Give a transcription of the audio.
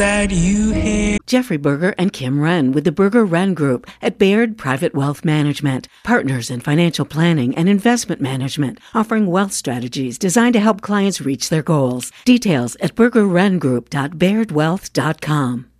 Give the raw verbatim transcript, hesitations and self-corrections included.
that you hear. Jeffrey Berger and Kim Wren with the Berger Wren Group at Baird Private Wealth Management, partners in financial planning and investment management, offering wealth strategies designed to help clients reach their goals. Details at berger wren group dot baird wealth dot com.